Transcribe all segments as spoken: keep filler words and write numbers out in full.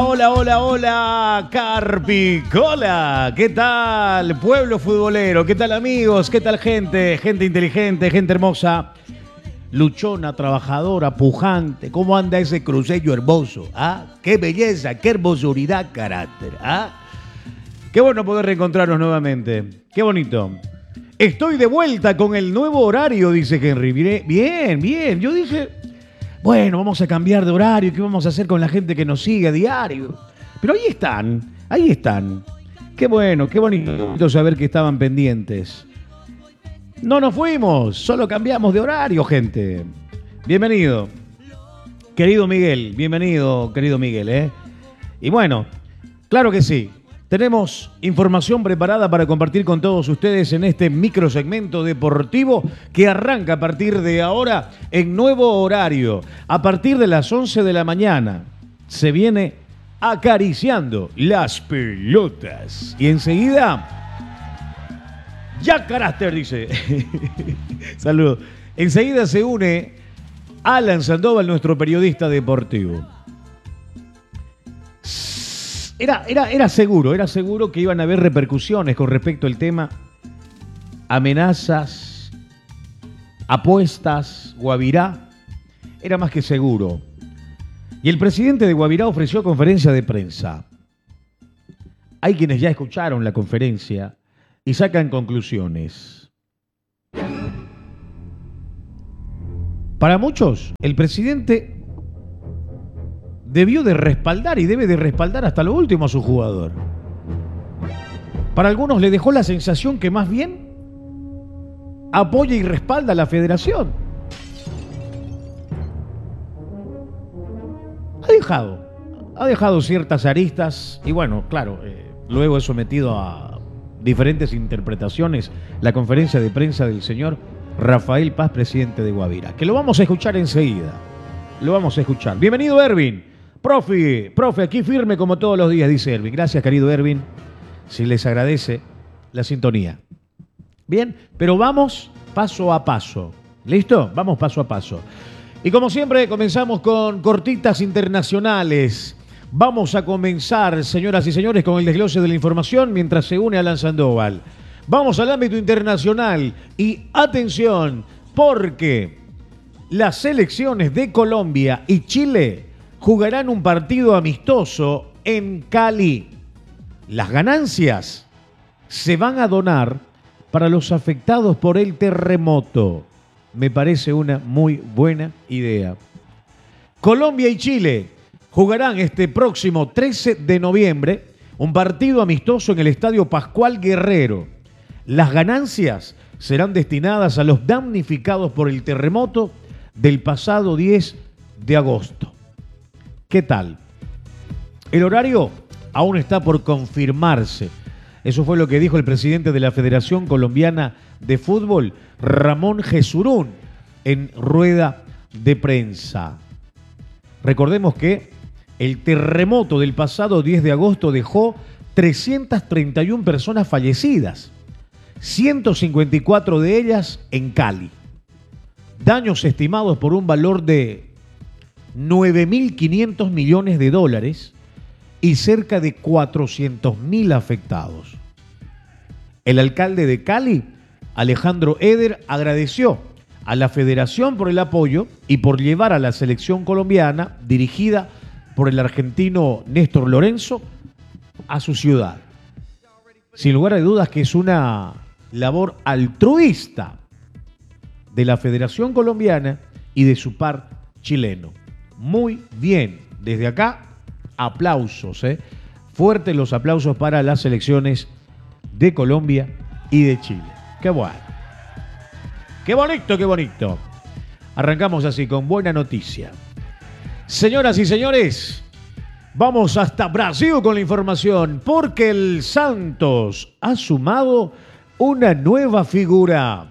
Hola, hola, hola, hola, Carpicola. ¿Qué tal, pueblo futbolero? ¿Qué tal, amigos? ¿Qué tal, gente? Gente inteligente, gente hermosa, luchona, trabajadora, pujante. ¿Cómo anda ese cruceño hermoso? ¿Ah? ¡Qué belleza, qué hermosuridad, carácter! ¿Ah? Qué bueno poder reencontrarnos nuevamente. Qué bonito. Estoy de vuelta con el nuevo horario, dice Henry. Bien, bien. Yo dije, bueno, vamos a cambiar de horario. ¿Qué vamos a hacer con la gente que nos sigue a diario? Pero ahí están, ahí están. Qué bueno, qué bonito saber que estaban pendientes. No nos fuimos, solo cambiamos de horario, gente. Bienvenido. Querido Miguel, bienvenido, querido Miguel, ¿eh? Y bueno, claro que sí. Tenemos información preparada para compartir con todos ustedes en este microsegmento deportivo que arranca a partir de ahora en nuevo horario. A partir de las once de la mañana se viene acariciando las pelotas. Y enseguida, ya carácter, dice. Saludos. Enseguida se une Alan Sandoval, nuestro periodista deportivo. Era, era, era seguro, era seguro que iban a haber repercusiones con respecto al tema amenazas, apuestas, Guavirá. Era más que seguro. Y el presidente de Guavirá ofreció conferencia de prensa. Hay quienes ya escucharon la conferencia y sacan conclusiones. Para muchos, el presidente debió de respaldar y debe de respaldar hasta lo último a su jugador. Para algunos le dejó la sensación que más bien apoya y respalda a la federación. Ha dejado, ha dejado ciertas aristas y bueno, claro, eh, luego he sometido a diferentes interpretaciones la conferencia de prensa del señor Rafael Paz, presidente de Guavirá, que lo vamos a escuchar enseguida. Lo vamos a escuchar. Bienvenido, Ervin. Profe, profe, aquí firme como todos los días, dice Ervin. Gracias, querido Ervin. Si les agradece la sintonía. Bien, pero vamos paso a paso. ¿Listo? Vamos paso a paso. Y como siempre, comenzamos con cortitas internacionales. Vamos a comenzar, señoras y señores, con el desglose de la información mientras se une Alan Sandoval. Vamos al ámbito internacional y atención, porque las selecciones de Colombia y Chile jugarán un partido amistoso en Cali. Las ganancias se van a donar para los afectados por el terremoto. Me parece una muy buena idea. Colombia y Chile jugarán este próximo trece de noviembre un partido amistoso en el Estadio Pascual Guerrero. Las ganancias serán destinadas a los damnificados por el terremoto del pasado diez de agosto. ¿Qué tal? El horario aún está por confirmarse. Eso fue lo que dijo el presidente de la Federación Colombiana de Fútbol, Ramón Jesurún, en rueda de prensa. Recordemos que el terremoto del pasado diez de agosto dejó trescientas treinta y una personas fallecidas, ciento cincuenta y cuatro de ellas en Cali. Daños estimados por un valor de nueve mil quinientos millones de dólares y cerca de cuatrocientos mil afectados. El alcalde de Cali, Alejandro Eder, agradeció a la federación por el apoyo y por llevar a la selección colombiana, dirigida por el argentino Néstor Lorenzo, a su ciudad. Sin lugar a dudas que es una labor altruista de la Federación Colombiana y de su par chileno. Muy bien, desde acá, aplausos, ¿eh? Fuertes los aplausos para las selecciones de Colombia y de Chile. ¡Qué bueno! ¡Qué bonito, qué bonito! Arrancamos así con buena noticia. Señoras y señores, vamos hasta Brasil con la información, porque el Santos ha sumado una nueva figura.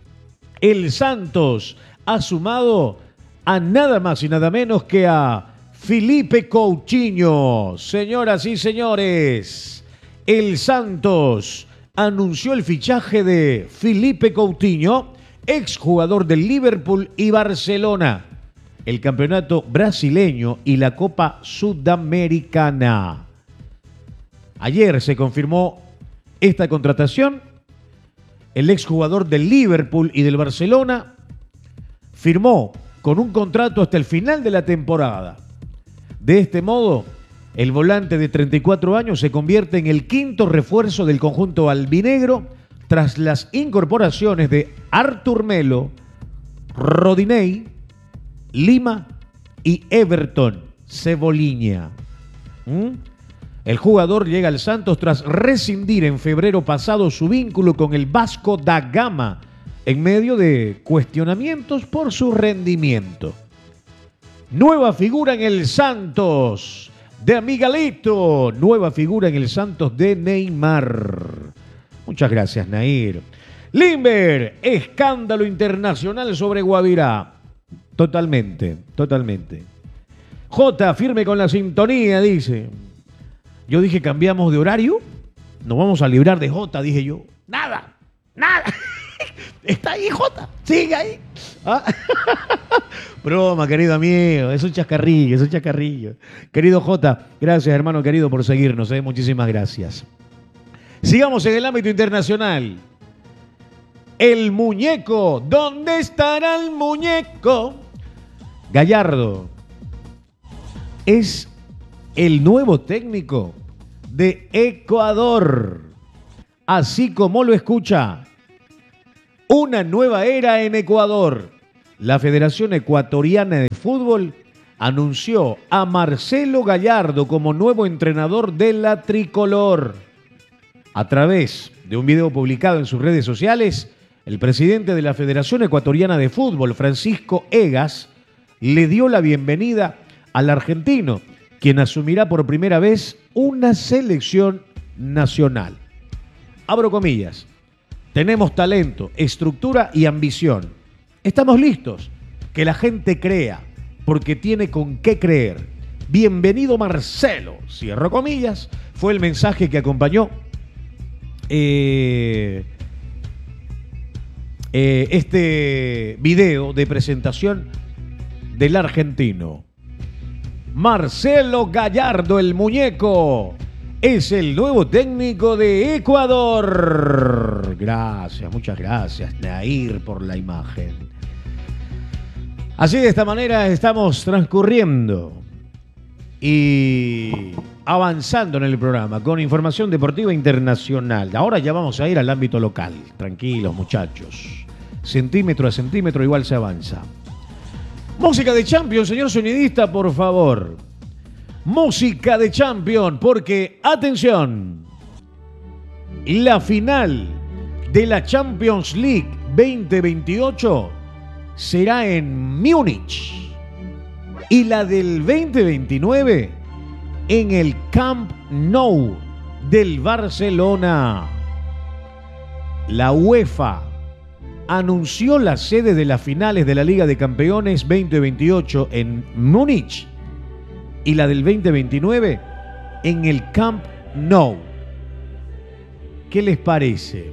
El Santos ha sumado a nada más y nada menos que a Felipe Coutinho. Señoras y señores, el Santos anunció el fichaje de Felipe Coutinho, exjugador del Liverpool y Barcelona. el campeonato brasileño y la Copa Sudamericana. Ayer se confirmó esta contratación. El exjugador del Liverpool y del Barcelona firmó con un contrato hasta el final de la temporada. De este modo, el volante de treinta y cuatro años se convierte en el quinto refuerzo del conjunto albinegro tras las incorporaciones de Artur Melo, Rodinei, Lima y Everton Cebolinha. ¿Mm? El jugador llega al Santos tras rescindir en febrero pasado su vínculo con el Vasco da Gama en medio de cuestionamientos por su rendimiento. Nueva figura en el Santos de Miguelito. Nueva figura en el Santos de Neymar. Muchas gracias, Nair. Limber, escándalo internacional sobre Guavirá. Totalmente, totalmente. J, firme con la sintonía, dice. Yo dije, cambiamos de horario. Nos vamos a librar de J, dije yo. Nada, nada. Está ahí, J. Sigue ahí. ¿Ah? Broma, querido amigo. Es un chascarrillo, es un chascarrillo. Querido J, gracias, hermano querido, por seguirnos. ¿eh? Muchísimas gracias. Sigamos en el ámbito internacional. El muñeco. ¿Dónde estará el muñeco? Gallardo es el nuevo técnico de Ecuador. Así como lo escucha. Una nueva era en Ecuador. La Federación Ecuatoriana de Fútbol anunció a Marcelo Gallardo como nuevo entrenador de la tricolor. A través de un video publicado en sus redes sociales, el presidente de la Federación Ecuatoriana de Fútbol, Francisco Egas, le dio la bienvenida al argentino, quien asumirá por primera vez una selección nacional. Abro comillas. Tenemos talento, estructura y ambición. Estamos listos. Que la gente crea, porque tiene con qué creer. Bienvenido Marcelo, cierro comillas, fue el mensaje que acompañó eh, eh, este video de presentación del argentino. Marcelo Gallardo, el muñeco, es el nuevo técnico de Ecuador. Gracias, muchas gracias, Nair, por la imagen. Así, de esta manera estamos transcurriendo y avanzando en el programa con información deportiva internacional. Ahora ya vamos a ir al ámbito local. Tranquilos, muchachos. Centímetro a centímetro igual se avanza. Música de Champions, señor sonidista, por favor. Música de Champions, porque, atención, la final de la Champions League veinte veintiocho será en Múnich y la del veinte veintinueve en el Camp Nou del Barcelona. La UEFA anunció la sede de las finales de la Liga de Campeones veinte veintiocho en Múnich y la del veinte veintinueve en el Camp Nou. ¿Qué les parece?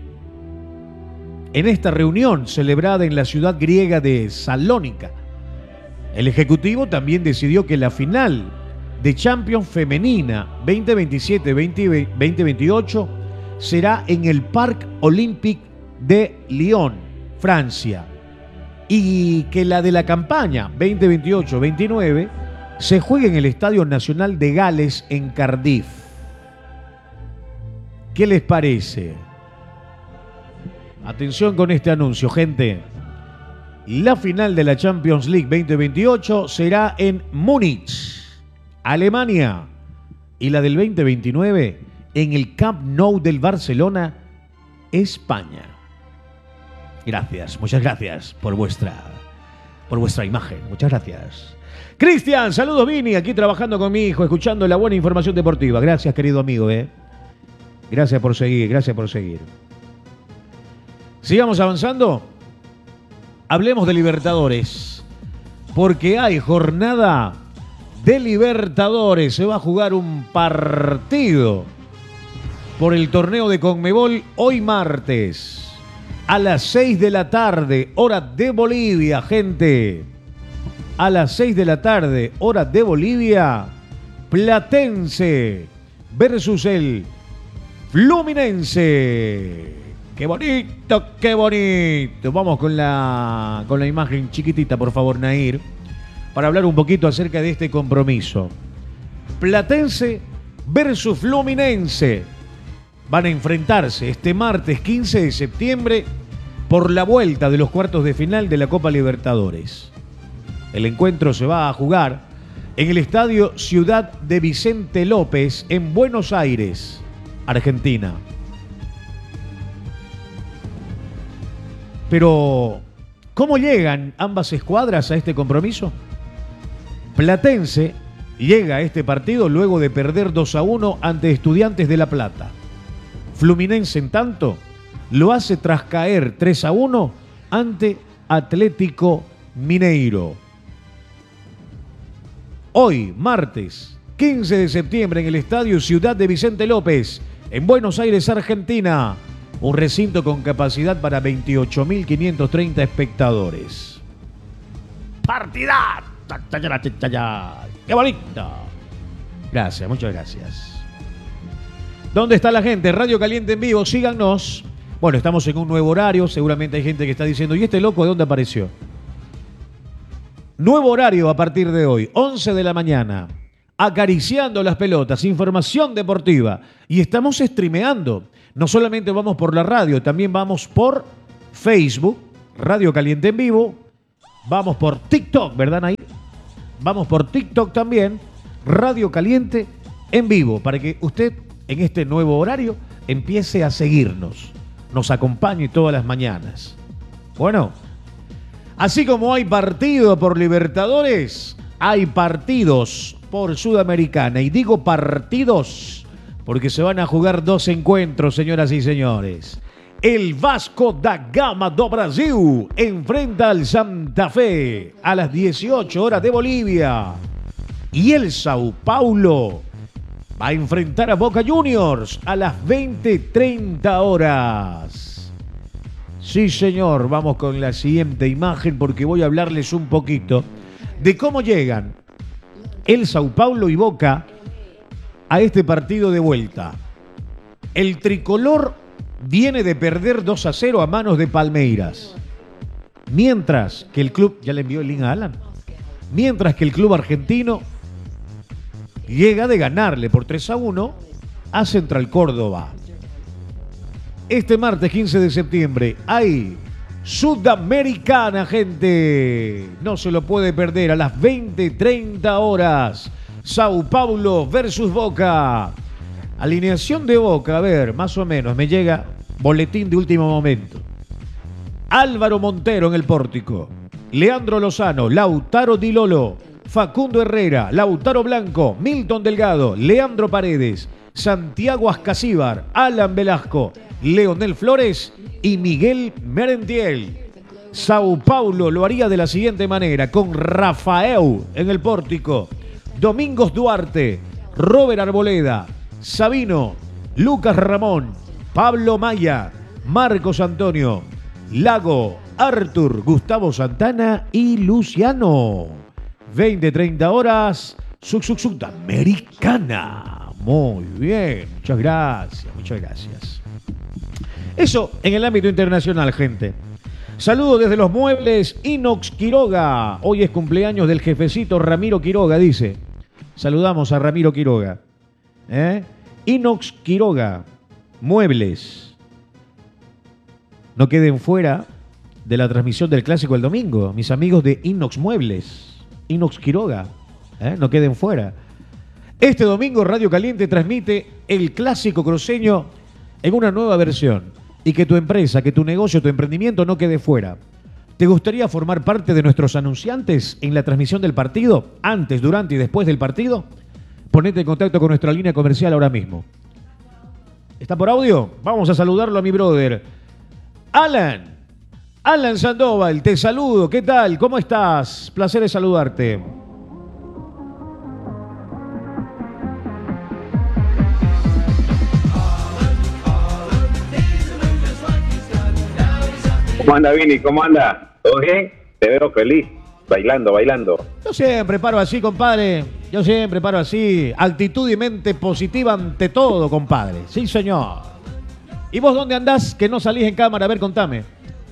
En esta reunión celebrada en la ciudad griega de Salónica, el Ejecutivo también decidió que la final de Champions Femenina veinte veintisiete veinte veintiocho será en el Parc Olympique de Lyon, Francia, y que la de la campaña veinte veintiocho veintinueve se juegue en el Estadio Nacional de Gales en Cardiff. ¿Qué les parece? Atención con este anuncio, gente. La final de la Champions League veinte veintiocho será en Múnich, Alemania, y la del veinte veintinueve en el Camp Nou del Barcelona, España. Gracias, muchas gracias por vuestra, por vuestra imagen. Muchas gracias. Cristian, saludos Vini, aquí trabajando con mi hijo, escuchando la buena información deportiva. Gracias, querido amigo. ¿eh? Gracias por seguir, gracias por seguir. Sigamos avanzando. Hablemos de Libertadores, porque hay jornada de Libertadores. Se va a jugar un partido por el torneo de Conmebol hoy martes a las seis de la tarde, hora de Bolivia, gente. a las seis de la tarde, hora de Bolivia, Platense versus el Fluminense. ¡Qué bonito, qué bonito! Vamos con la, con la imagen chiquitita, por favor, Nair, para hablar un poquito acerca de este compromiso. Platense versus Fluminense van a enfrentarse este martes quince de septiembre por la vuelta de los cuartos de final de la Copa Libertadores. El encuentro se va a jugar en el estadio Ciudad de Vicente López en Buenos Aires, Argentina. Pero, ¿cómo llegan ambas escuadras a este compromiso? Platense llega a este partido luego de perder dos a uno ante Estudiantes de La Plata. Fluminense, en tanto, lo hace tras caer tres a uno ante Atlético Mineiro. Hoy, martes quince de septiembre, en el estadio Ciudad de Vicente López, en Buenos Aires, Argentina, un recinto con capacidad para veintiocho mil quinientos treinta espectadores. ¡Partidad! ¡Qué bonito! Gracias, muchas gracias. ¿Dónde está la gente? Radio Caliente en vivo, síganos. Bueno, estamos en un nuevo horario, seguramente hay gente que está diciendo, ¿y este loco de dónde apareció? Nuevo horario a partir de hoy, once de la mañana, acariciando las pelotas, información deportiva. Y estamos streameando. No solamente vamos por la radio, también vamos por Facebook, Radio Caliente en vivo. Vamos por TikTok, ¿verdad, Nair? Vamos por TikTok también, Radio Caliente en vivo, para que usted en este nuevo horario empiece a seguirnos, nos acompañe todas las mañanas. Bueno, así como hay partido por Libertadores, hay partidos por Sudamericana. Y digo partidos porque se van a jugar dos encuentros, señoras y señores. El Vasco da Gama do Brasil enfrenta al Santa Fe a las dieciocho horas de Bolivia. Y el Sao Paulo va a enfrentar a Boca Juniors a las veinte treinta horas. Sí, señor, vamos con la siguiente imagen porque voy a hablarles un poquito de cómo llegan el Sao Paulo y Boca a este partido de vuelta. El tricolor viene de perder dos a cero a manos de Palmeiras. Mientras que el club, ya le envió el link a Alan, mientras que el club argentino llega de ganarle por tres a uno a Central Córdoba. Este martes quince de septiembre hay Sudamericana, gente. No se lo puede perder a las veinte treinta horas. Sao Paulo versus Boca. Alineación de Boca, a ver, más o menos, me llega boletín de último momento. Álvaro Montero en el pórtico. Leandro Lozano, Lautaro Di Lolo, Facundo Herrera, Lautaro Blanco, Milton Delgado, Leandro Paredes, Santiago Ascasíbar, Alan Velasco, Leonel Flores y Miguel Merentiel. Sao Paulo lo haría de la siguiente manera, con Rafael en el pórtico, Domingos Duarte, Robert Arboleda, Sabino, Lucas Ramón, Pablo Maya, Marcos Antonio, Lago, Artur, Gustavo Santana y Luciano. veinte treinta horas, Sudamericana. Muy bien, muchas gracias, muchas gracias. Eso en el ámbito internacional, gente. Saludos desde los muebles Inox Quiroga. Hoy es cumpleaños del jefecito Ramiro Quiroga, dice. Saludamos a Ramiro Quiroga. ¿Eh? Inox Quiroga, muebles. No queden fuera de la transmisión del Clásico el domingo, mis amigos de Inox Muebles, Inox Quiroga, ¿eh? No queden fuera. Este domingo Radio Caliente transmite el Clásico cruceño en una nueva versión. Y que tu empresa, que tu negocio, tu emprendimiento no quede fuera. ¿Te gustaría formar parte de nuestros anunciantes en la transmisión del partido, antes, durante y después del partido? Ponete en contacto con nuestra línea comercial ahora mismo. ¿Está por audio? Vamos a saludarlo a mi brother. Alan. Alan Sandoval, te saludo. ¿Qué tal? ¿Cómo estás? Placer de saludarte. ¿Cómo anda, Vini? ¿Cómo anda? ¿Todo bien? Te veo feliz. bailando, bailando. Yo siempre paro así, compadre. Yo siempre paro así. Actitud y mente positiva ante todo, compadre. Sí, señor. ¿Y vos dónde andás que no salís en cámara? A ver, contame.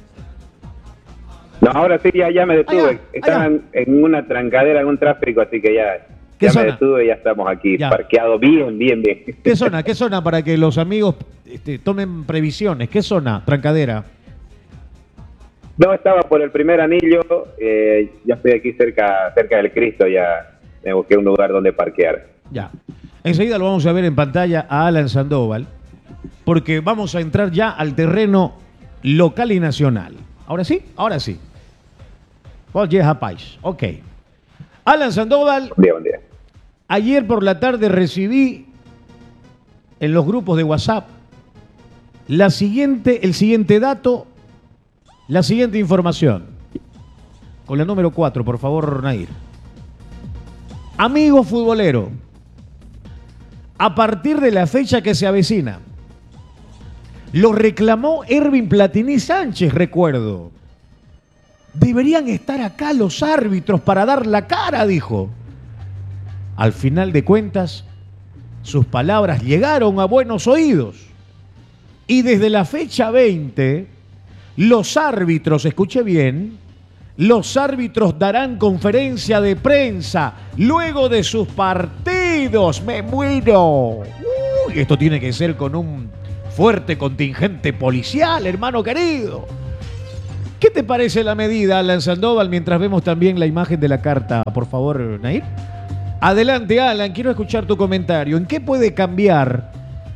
No, ahora sí, ya, ya me detuve. Allá, Estaban allá. en una trancadera, en un tráfico, así que ya, ¿Qué ya zona? me detuve y ya estamos aquí, Ya. parqueados bien, bien, bien. ¿Qué zona? ¿Qué zona para que los amigos este, tomen previsiones? ¿Qué zona? Trancadera. No, estaba por el primer anillo, eh, ya estoy aquí cerca, cerca del Cristo, ya me busqué un lugar donde parquear. Ya. Enseguida lo vamos a ver en pantalla a Alan Sandoval, porque vamos a entrar ya al terreno local y nacional. ¿Ahora sí? Ahora sí. Bom dia, rapaz. Ok. Alan Sandoval, Buen día, buen día. ayer por la tarde recibí en los grupos de WhatsApp la siguiente, el siguiente dato, la siguiente información. Con la número cuatro, por favor, Nair. Amigo futbolero, a partir de la fecha que se avecina, lo reclamó Ervin Platini Sánchez, recuerdo. Deberían estar acá los árbitros para dar la cara, dijo. Al final de cuentas, sus palabras llegaron a buenos oídos. Y desde la fecha veinte, los árbitros, escuche bien, los árbitros darán conferencia de prensa luego de sus partidos. ¡Me muero! Uy, esto tiene que ser con un fuerte contingente policial, hermano querido. ¿Qué te parece la medida, Alan Sandoval, mientras vemos también la imagen de la carta? Por favor, Nair. Adelante, Alan, quiero escuchar tu comentario. ¿En qué puede cambiar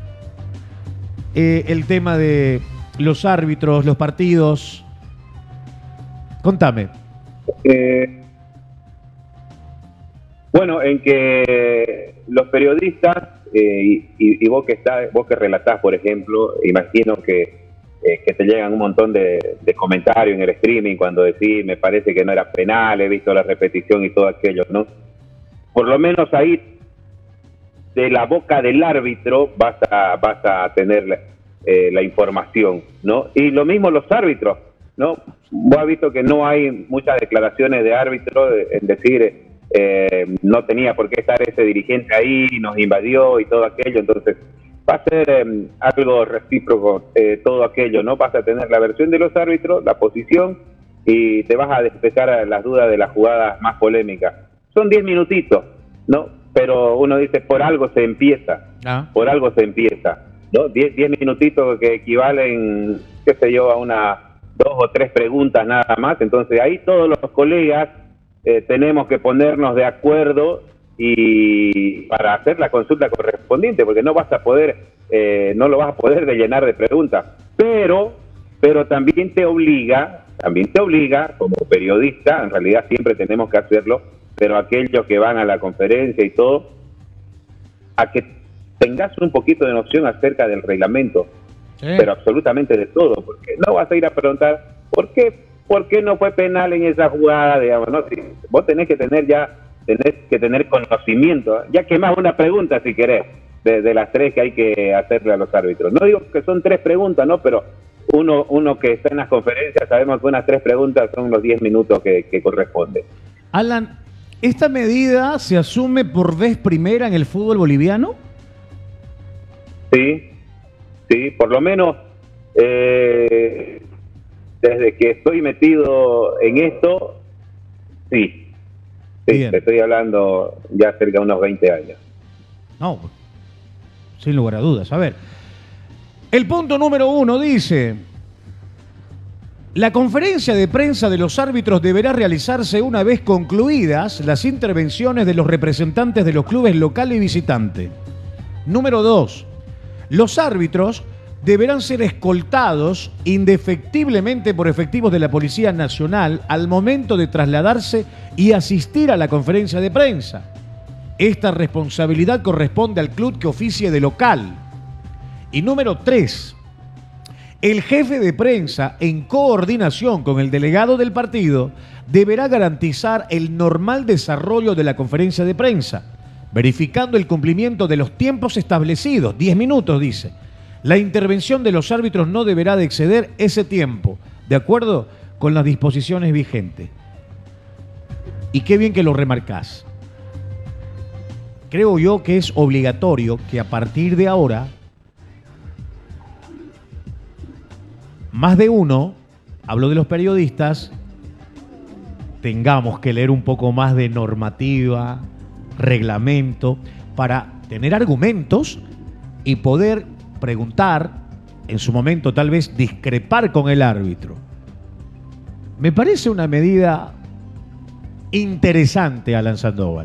eh, el tema de los árbitros, los partidos? Contame. Eh, bueno, en que los periodistas eh, y, y, y vos que estás, vos que relatás, por ejemplo, imagino que Eh, que te llegan un montón de, de comentarios en el streaming cuando decís, me parece que no era penal, he visto la repetición y todo aquello, ¿no? Por lo menos ahí, de la boca del árbitro, vas a, vas a tener la, eh, la información, ¿no? Y lo mismo los árbitros, ¿no? Vos has visto que no hay muchas declaraciones de árbitro en decir, eh, no tenía por qué estar ese dirigente ahí, nos invadió y todo aquello, entonces va a ser eh, algo recíproco eh, todo aquello, ¿no? Vas a tener la versión de los árbitros, la posición, y te vas a despejar las dudas de las jugadas más polémicas. Son diez minutitos, ¿no? Pero uno dice, por algo se empieza, ah. por algo se empieza, ¿no? Diez, diez minutitos que equivalen, qué sé yo, a una, dos o tres preguntas nada más. Entonces ahí todos los colegas eh, tenemos que ponernos de acuerdo y para hacer la consulta correspondiente, porque no vas a poder, eh, no lo vas a poder de llenar de preguntas, pero, pero también te obliga, también te obliga como periodista, en realidad siempre tenemos que hacerlo, pero aquellos que van a la conferencia y todo, a que tengas un poquito de noción acerca del reglamento, sí. Pero absolutamente de todo, porque no vas a ir a preguntar ¿por qué, por qué no fue penal en esa jugada? Digamos, ¿no? Si vos tenés que tener ya tenés que tener conocimiento, ya que más una pregunta si querés, de, de las tres que hay que hacerle a los árbitros. No digo que son tres preguntas, ¿no? Pero uno, uno que está en las conferencias, sabemos que unas tres preguntas son los diez minutos que, que corresponde. Alan, ¿esta medida se asume por vez primera en el fútbol boliviano? Sí, sí, por lo menos eh, desde que estoy metido en esto, sí. Sí, Bien. Te estoy hablando ya cerca de unos veinte años. No, sin lugar a dudas. A ver, el punto número uno dice: la conferencia de prensa de los árbitros deberá realizarse una vez concluidas las intervenciones de los representantes de los clubes local y visitante. Número dos, los árbitros deberán ser escoltados indefectiblemente por efectivos de la Policía Nacional al momento de trasladarse y asistir a la conferencia de prensa. Esta responsabilidad corresponde al club que oficie de local. Y número tres, el jefe de prensa, en coordinación con el delegado del partido, deberá garantizar el normal desarrollo de la conferencia de prensa, verificando el cumplimiento de los tiempos establecidos, diez minutos dice. La intervención de los árbitros no deberá de exceder ese tiempo, de acuerdo con las disposiciones vigentes. Y qué bien que lo remarcás. Creo yo que es obligatorio que a partir de ahora más de uno, hablo de los periodistas, tengamos que leer un poco más de normativa, reglamento, para tener argumentos y poder preguntar, en su momento tal vez discrepar con el árbitro. Me parece una medida interesante, Alan Sandoval.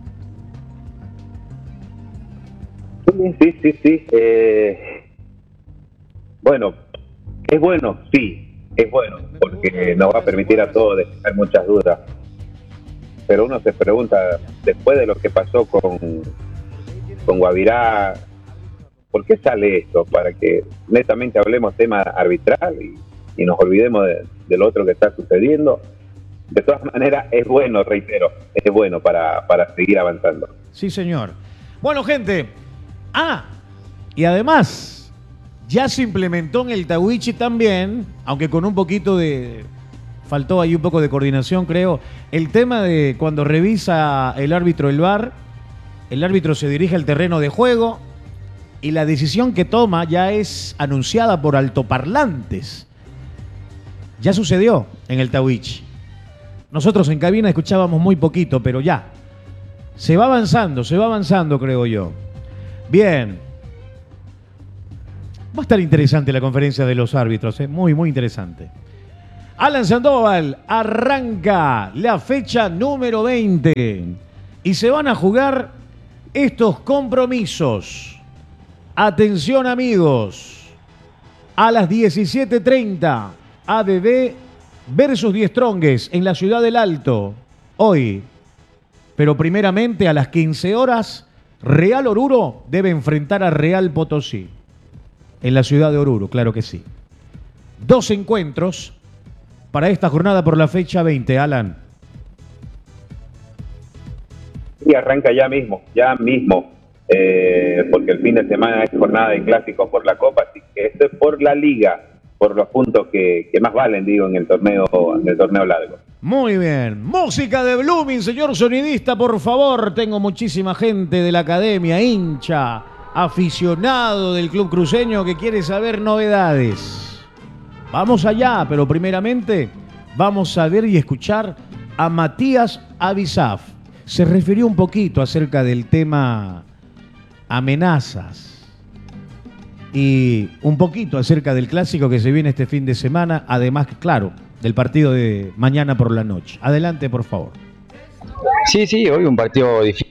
Sí, sí, sí, sí. Eh, bueno, es bueno, sí. Es bueno, porque nos va a permitir a todos despejar muchas dudas. Pero uno se pregunta, después de lo que pasó con, con Guavirá, ¿por qué sale esto? Para que netamente hablemos tema arbitral y, y nos olvidemos de, de lo otro que está sucediendo. De todas maneras, es bueno, reitero, es bueno para, para seguir avanzando. Sí, señor. Bueno, gente. Ah, y además... ya se implementó en el Tahuichi también, aunque con un poquito de... faltó ahí un poco de coordinación, creo. El tema de cuando revisa el árbitro el V A R, el árbitro se dirige al terreno de juego y la decisión que toma ya es anunciada por altoparlantes. Ya sucedió en el Tahuichi. Nosotros en cabina escuchábamos muy poquito, pero ya. Se va avanzando, se va avanzando, creo yo. Bien. Va a estar interesante la conferencia de los árbitros, ¿eh? Muy, muy interesante. Alan Sandoval, arranca la fecha número veinte y se van a jugar estos compromisos. Atención, amigos, a las diecisiete treinta, A B B versus Die Strongest en la Ciudad del Alto, hoy. Pero primeramente a las quince horas, Real Oruro debe enfrentar a Real Potosí. En la ciudad de Oruro, claro que sí. Dos encuentros para esta jornada por la fecha veinte, Alan. Y arranca ya mismo, ya mismo, eh, porque el fin de semana es jornada de clásicos por la Copa, así que esto es por la Liga, por los puntos que, que más valen, digo, en el torneo, en el torneo largo. Muy bien. Música de Blooming, señor sonidista, por favor. Tengo muchísima gente de la academia, hincha, aficionado del club cruceño que quiere saber novedades. Vamos allá, pero primeramente vamos a ver y escuchar a Matías Abisaf. Se refirió un poquito acerca del tema amenazas y un poquito acerca del clásico que se viene este fin de semana, además, claro, del partido de mañana por la noche. Adelante, por favor. Sí, sí, hoy un partido difícil.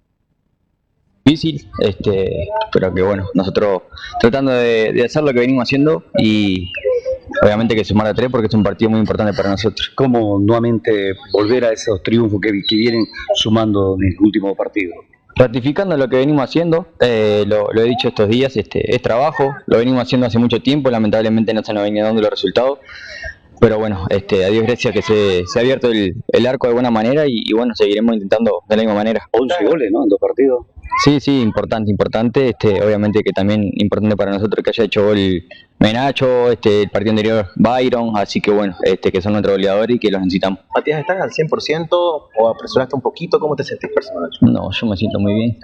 difícil, este, pero que bueno, nosotros tratando de, de hacer lo que venimos haciendo y obviamente que sumar a tres porque es un partido muy importante para nosotros. ¿Cómo nuevamente volver a esos triunfos que, que vienen sumando en el último partido? Ratificando lo que venimos haciendo, eh, lo, lo he dicho estos días, este, es trabajo, lo venimos haciendo hace mucho tiempo, lamentablemente no se nos venía dando los resultados. Pero bueno, este, a Dios gracias que se, se ha abierto el, el arco de buena manera y, y bueno, seguiremos intentando de la misma manera. once goles, ¿no? En dos partidos. Sí, sí, importante, importante. Este, obviamente que también importante para nosotros que haya hecho gol Menacho, este, el partido anterior Byron, así que bueno, este, que son nuestros goleadores y que los necesitamos. Matías, ¿estás al cien por ciento o apresuraste un poquito? ¿Cómo te sentís personalmente? No, yo me siento muy bien.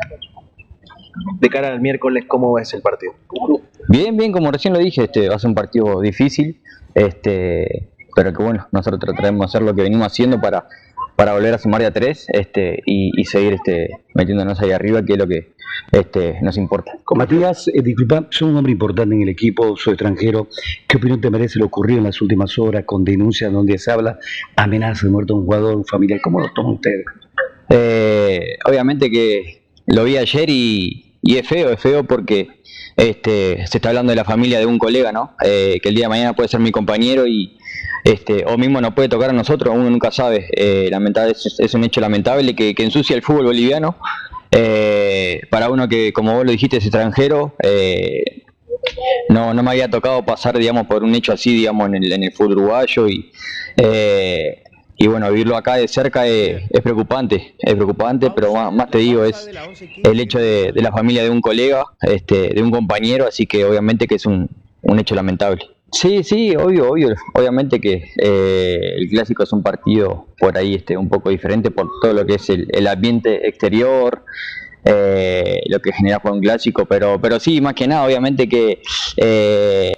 De cara al miércoles, ¿cómo ves el partido? Bien, bien, como recién lo dije, este, va a ser un partido difícil. Este, pero que bueno, nosotros trataremos de hacer lo que venimos haciendo para, para volver a sumar de a tres este, y, y seguir este, metiéndonos ahí arriba, que es lo que este, nos importa. Matías, eh, disculpa, soy un hombre importante en el equipo, soy extranjero. ¿Qué opinión te merece lo ocurrido en las últimas horas con denuncias donde se habla amenaza de muerte de un jugador, un familiar? ¿Cómo lo toman ustedes? Eh, obviamente que lo vi ayer y, y es feo, es feo porque Este, se está hablando de la familia de un colega, ¿no? Eh, que el día de mañana puede ser mi compañero y este, o mismo nos puede tocar a nosotros, uno nunca sabe. Eh, lamentable, es, es un hecho lamentable que, que ensucia el fútbol boliviano. Eh, para uno que, como vos lo dijiste, es extranjero, eh, no, no me había tocado pasar, digamos, por un hecho así, digamos, en el, en el fútbol uruguayo y eh, y bueno, vivirlo acá de cerca es, es preocupante, es preocupante, pero más, más te digo, es el hecho de, de la familia de un colega, este, de un compañero, así que obviamente que es un, un hecho lamentable. Sí, sí, obvio, obvio. Obviamente que eh, el clásico es un partido por ahí este, un poco diferente por todo lo que es el, el ambiente exterior, eh, lo que genera por un clásico, pero, pero sí, más que nada, obviamente que... Eh...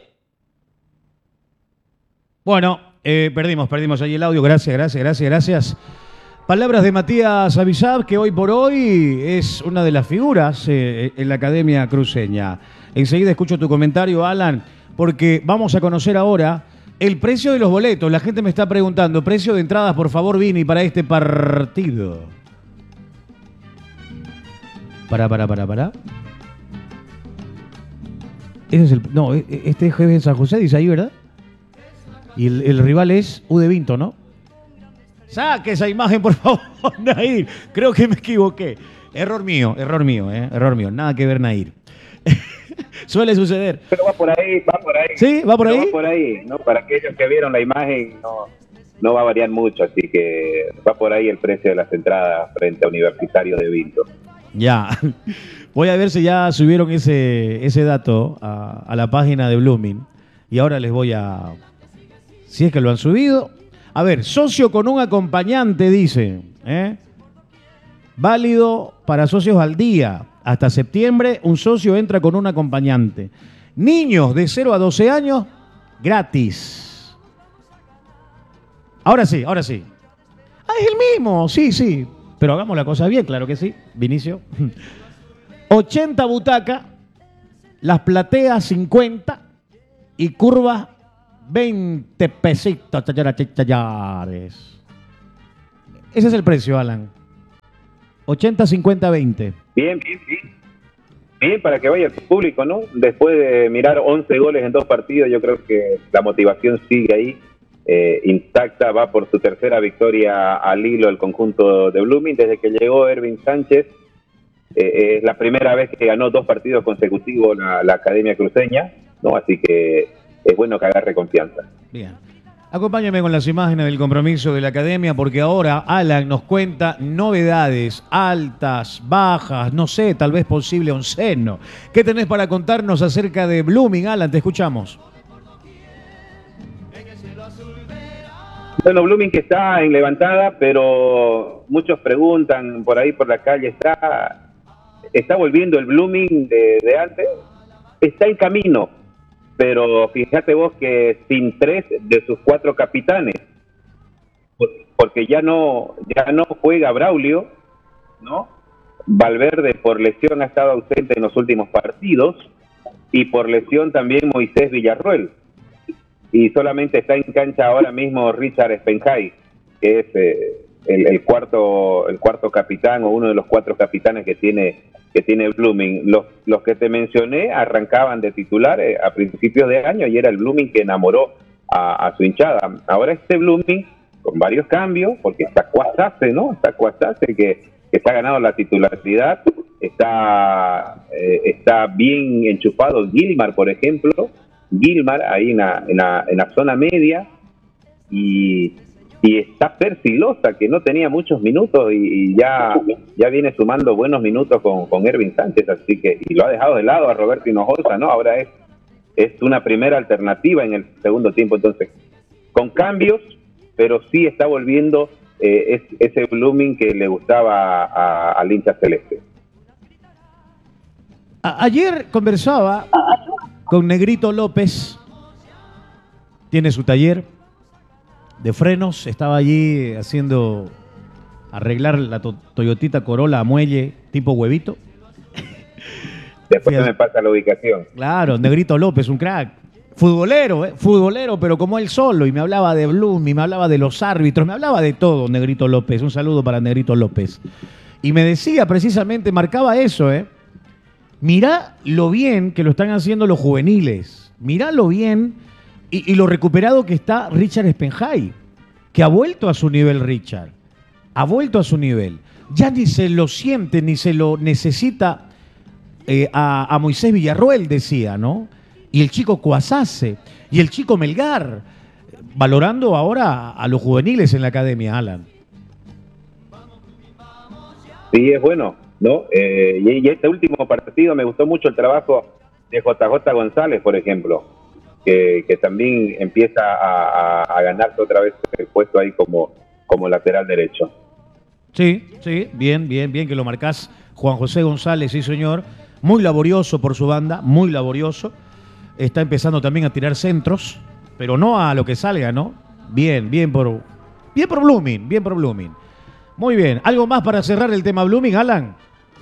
Bueno, eh, perdimos, perdimos ahí el audio. Gracias, gracias, gracias, gracias. Palabras de Matías Abizab, que hoy por hoy es una de las figuras eh, en la Academia Cruceña. Enseguida escucho tu comentario, Alan, porque vamos a conocer ahora el precio de los boletos. La gente me está preguntando, precio de entradas, por favor, Vini, para este partido. Para, para, para, para. Ese es el... No, este es G B en San José, dice ahí, ¿verdad? Y el, el rival es U de Vinto, ¿no? Saque esa imagen, por favor, Nair. Creo que me equivoqué. Error mío, error mío, ¿eh? Error mío. Nada que ver, Nair. Suele suceder. Pero va por ahí, va por ahí. ¿Sí? ¿Va por ahí? Va por ahí, ¿no? Para aquellos que vieron la imagen, no, no va a variar mucho, así que va por ahí el precio de las entradas frente a Universitario de Vinto. Ya. Voy a ver si ya subieron ese, ese dato a, a la página de Blooming. Y ahora les voy a... Si es que lo han subido. A ver, socio con un acompañante, dice. ¿eh? Válido para socios al día. Hasta septiembre, un socio entra con un acompañante. Niños de cero a doce años, gratis. Ahora sí, ahora sí. Ah, es el mismo, sí, sí. Pero hagamos la cosa bien, claro que sí. Vinicio. ochenta butacas, las plateas cincuenta y curvas veinte pesitos. Chayares. Ese es el precio, Alan. ochenta, cincuenta, veinte. Bien, bien, bien. Bien, para que vaya el público, ¿no? Después de mirar once goles en dos partidos, yo creo que la motivación sigue ahí, eh, intacta. Va por su tercera victoria al hilo el conjunto de Blooming. Desde que llegó Ervin Sánchez, eh, es la primera vez que ganó dos partidos consecutivos la, la Academia Cruceña, ¿no? Así que es bueno que agarre confianza. Bien. Acompáñame con las imágenes del compromiso de la Academia, porque ahora Alan nos cuenta novedades, altas, bajas, no sé, tal vez posible onceno. ¿Qué tenés para contarnos acerca de Blooming, Alan? Te escuchamos. Bueno, Blooming que está en levantada, pero muchos preguntan por ahí por la calle, ¿está, está volviendo el Blooming de, de antes? Está en camino. Pero fíjate vos que sin tres de sus cuatro capitanes, porque ya no ya no juega Braulio, ¿no? Valverde por lesión ha estado ausente en los últimos partidos y por lesión también Moisés Villarroel. Y solamente está en cancha ahora mismo Richard Spenjay, que es eh, el, el cuarto el cuarto capitán o uno de los cuatro capitanes que tiene que tiene Blooming. Los, los que te mencioné arrancaban de titulares a principios de año y era el Blooming que enamoró a, a su hinchada. Ahora este Blooming, con varios cambios, porque está Cuasase, ¿no? Está Cuasase que, que se ha ganado la titularidad, está, eh, está bien enchufado Gilmar, por ejemplo, Gilmar ahí en la, en la, en la zona media, y... Y está Persilosa, que no tenía muchos minutos y, y ya, ya viene sumando buenos minutos con, con Ervin Sánchez, así que, y lo ha dejado de lado a Roberto Hinojosa, ¿no? Ahora es, es una primera alternativa en el segundo tiempo, entonces, con cambios, pero sí está volviendo eh, es, ese Blooming que le gustaba a, al hincha celeste. A- ayer conversaba con Negrito López, tiene su taller de frenos, estaba allí haciendo arreglar la to Toyotita Corolla a muelle tipo huevito. Después me pasa la ubicación. Claro, Negrito López, un crack. Futbolero, ¿eh? Futbolero, pero como él solo. Y me hablaba de Bloom, y me hablaba de los árbitros, me hablaba de todo, Negrito López. Un saludo para Negrito López. Y me decía precisamente, marcaba eso, ¿eh? Mirá lo bien que lo están haciendo los juveniles. Mirá lo bien y, y lo recuperado que está Richard Spenjay, que ha vuelto a su nivel, Richard. Ha vuelto a su nivel. Ya ni se lo siente, ni se lo necesita eh, a, a Moisés Villarroel, decía, ¿no? Y el chico Cuasase, y el chico Melgar, valorando ahora a los juveniles en la academia, Alan. Sí, es bueno, ¿no? Eh, y, y este último partido me gustó mucho el trabajo de J J González, por ejemplo. que, que también empieza a, a, a ganarse otra vez el puesto ahí como, como lateral derecho. Sí, sí, bien, bien, bien que lo marcás. Juan José González, sí señor, muy laborioso por su banda, muy laborioso. Está empezando también a tirar centros, pero no a lo que salga, ¿no? Bien, bien por, bien por Blooming, bien por Blooming. Muy bien, ¿algo más para cerrar el tema Blooming, Alan?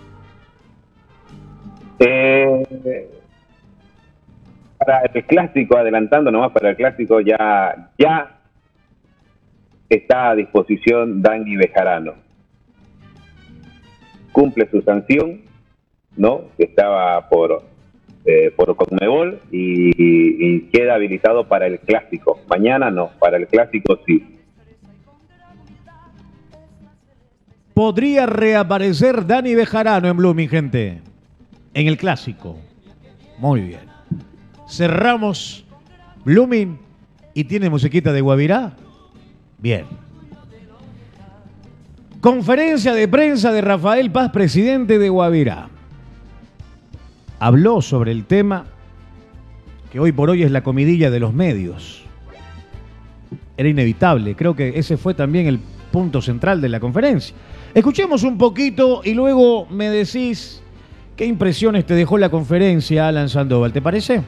Eh, para el clásico, adelantando nomás para el clásico, ya, ya está a disposición Dani Bejarano. Cumple su sanción, ¿no? Que estaba por, eh, por Conmebol y, y, y queda habilitado para el clásico. Mañana no, para el clásico sí. Podría reaparecer Dani Bejarano en Blooming, gente. En el clásico. Muy bien. Cerramos Blooming y tiene musiquita de Guavirá. Bien. Conferencia de prensa de Rafael Paz, presidente de Guavirá. Habló sobre el tema que hoy por hoy es la comidilla de los medios. Era inevitable. Creo que ese fue también el punto central de la conferencia. Escuchemos un poquito y luego me decís qué impresiones te dejó la conferencia, Alan Sandoval. ¿Te parece?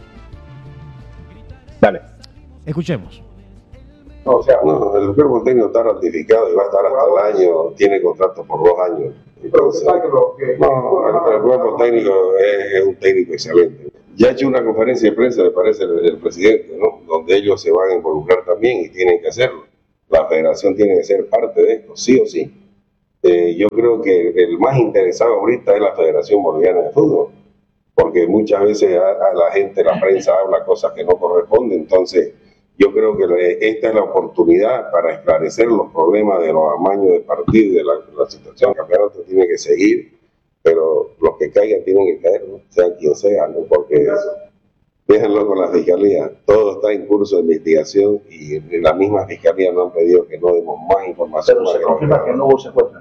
Dale. Escuchemos. No, o sea, no, el cuerpo técnico está ratificado y va a estar hasta el año, tiene contrato por dos años. Entonces, no, el, el cuerpo técnico es, es un técnico excelente. Ya ha hecho una conferencia de prensa, me parece, el, el presidente, ¿no? Donde ellos se van a involucrar también y tienen que hacerlo. La federación tiene que ser parte de esto, sí o sí. Eh, yo creo que el más interesado ahorita es la Federación Boliviana de Fútbol, porque muchas veces a, a la gente, la prensa habla cosas que no corresponden. Entonces yo creo que esta es la oportunidad para esclarecer los problemas de los amaños de partido, de la, la situación del campeonato tiene que seguir, pero los que caigan tienen que caer, ¿no? Sean quien sea, ¿no? Porque déjenlo con la fiscalía, todo está en curso de investigación y la misma fiscalía nos han pedido que no demos más información. Pero se confirma que no hubo secuestro.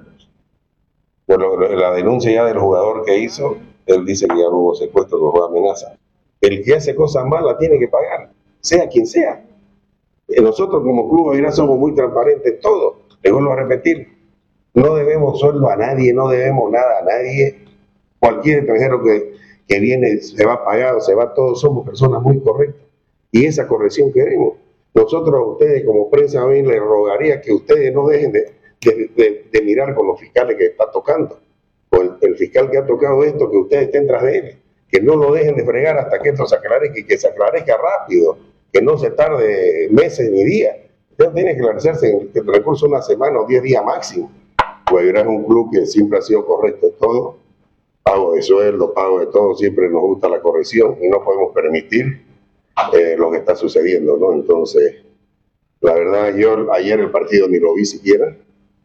Bueno, la denuncia ya del jugador que hizo, él dice que ya no hubo secuestro, que fue amenaza. El que hace cosas malas tiene que pagar, sea quien sea. Nosotros como Club Guavirá somos muy transparentes en todo. Les vuelvo a repetir, no debemos sueldo a nadie, no debemos nada a nadie. Cualquier extranjero que, que viene se va pagado, se va, todos somos personas muy correctas. Y esa corrección queremos. Nosotros a ustedes como prensa bien les rogaría que ustedes no dejen de, de, de, de mirar con los fiscales que está tocando. O el, el fiscal que ha tocado esto, que ustedes estén tras de él. Que no lo dejen de fregar hasta que esto se aclarezca y que se aclarezca rápido. Que no se tarde meses ni días. Entonces tiene que aclararse en el recurso una semana o diez días máximo. Guavirá es un club que siempre ha sido correcto en todo. Pago de sueldo, pago de todo, siempre nos gusta la corrección y no podemos permitir eh, lo que está sucediendo, ¿no? Entonces, la verdad, yo ayer el partido ni lo vi siquiera,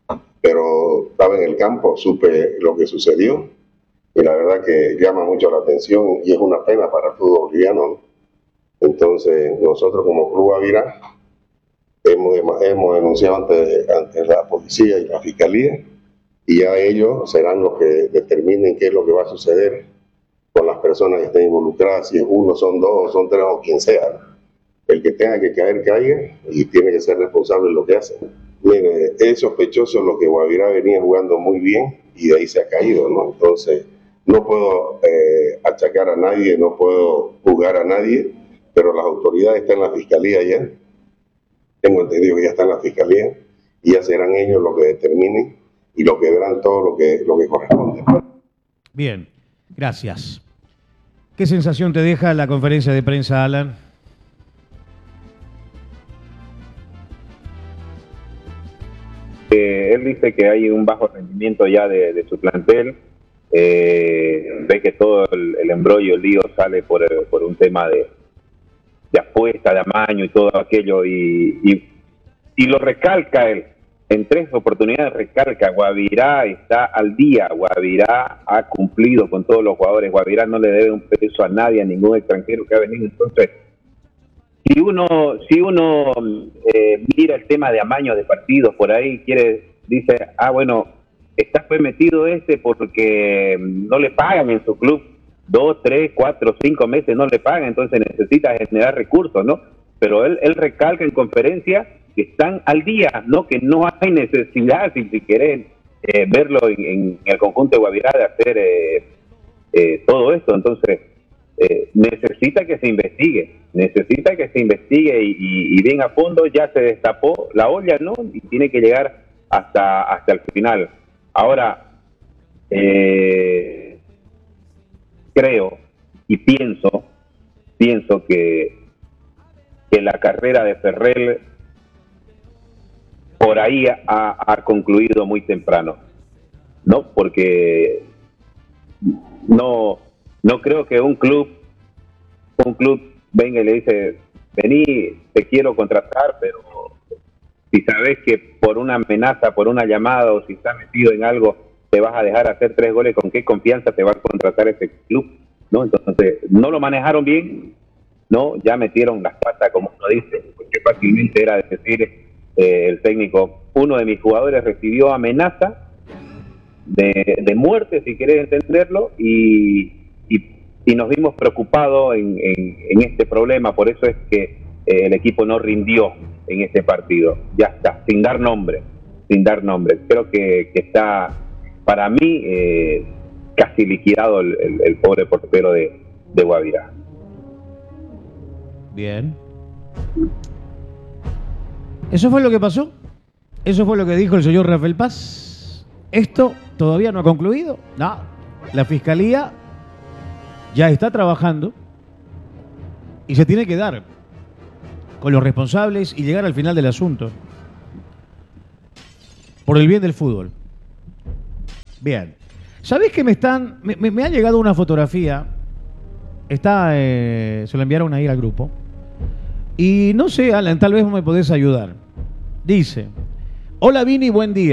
pero estaba en el campo, supe lo que sucedió y la verdad que llama mucho la atención y es una pena para el fútbol boliviano, ¿no? Entonces, nosotros como Club Guavirá hemos, hemos denunciado ante, ante la policía y la fiscalía y ya ellos serán los que determinen qué es lo que va a suceder con las personas que estén involucradas, si es uno, son dos, son tres o quien sea. El que tenga que caer, caiga y tiene que ser responsable de lo que hace. Mire, es sospechoso lo que Guavirá venía jugando muy bien y de ahí se ha caído, ¿no? Entonces, no puedo eh, achacar a nadie, no puedo juzgar a nadie, pero las autoridades están en la fiscalía ya. Tengo entendido que ya está en la fiscalía y ya serán ellos los que determinen y los que verán todo lo que, lo que corresponde. Bien, gracias. ¿Qué sensación te deja la conferencia de prensa, Alan? Eh, él dice que hay un bajo rendimiento ya de, de su plantel. Eh, ve que todo el, el embrollo, el lío sale por, por un tema de de apuesta, de amaño y todo aquello, y, y, y lo recalca él, en tres oportunidades recalca, Guavirá está al día, Guavirá ha cumplido con todos los jugadores, Guavirá no le debe un peso a nadie, a ningún extranjero que ha venido. Entonces, si uno si uno eh, mira el tema de amaño de partidos por ahí, quiere dice, ah bueno, está fue metido este porque no le pagan en su club. dos, tres, cuatro, cinco meses no le pagan, entonces necesita generar recursos, ¿no? Pero él, él recalca en conferencia que están al día, ¿no? Que no hay necesidad, si, si quieren eh, verlo en, en el conjunto de Guavirá, de hacer eh, eh, todo esto. Entonces, eh, necesita que se investigue, necesita que se investigue y, y, y bien a fondo. Ya se destapó la olla, ¿no? Y tiene que llegar hasta, hasta el final. Ahora, eh, creo y pienso, pienso que, que la carrera de Ferrell por ahí ha, ha concluido muy temprano, ¿no? Porque no, no creo que un club, un club venga y le dice, vení, te quiero contratar, pero si sabes que por una amenaza, por una llamada o si estás metido en algo, te vas a dejar hacer tres goles, ¿con qué confianza te va a contratar ese club? ¿No? Entonces, no lo manejaron bien, ¿no? Ya metieron las patas, como uno dice, porque fácilmente era decir eh, el técnico, uno de mis jugadores recibió amenaza de, de muerte, si querés entenderlo, y, y, y nos vimos preocupados en, en, en este problema. Por eso es que eh, el equipo no rindió en este partido. Ya está, sin dar nombre, sin dar nombre. Creo que, que está, para mí, eh, casi liquidado el, el, el pobre portero de, de Guavirá. Bien. ¿Eso fue lo que pasó? ¿Eso fue lo que dijo el señor Rafael Paz? ¿Esto todavía no ha concluido? No. La Fiscalía ya está trabajando y se tiene que dar con los responsables y llegar al final del asunto. Por el bien del fútbol. Bien. ¿Sabés que me están... Me, me, me ha llegado una fotografía. Está... Eh, se la enviaron ahí al grupo. Y no sé, Alan, tal vez me podés ayudar. Dice: hola Vini, buen día.